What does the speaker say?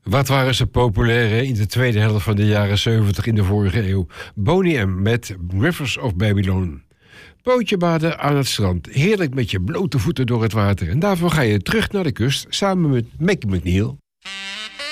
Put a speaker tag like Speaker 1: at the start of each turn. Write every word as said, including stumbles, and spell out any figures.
Speaker 1: Wat waren ze populair hè? In de tweede helft van de jaren zeventig in de vorige eeuw? Boney M met Rivers of Babylon. Pootje baden aan het strand. Heerlijk met je blote voeten door het water. En daarvoor ga je terug naar de kust samen met Mickey McNeil.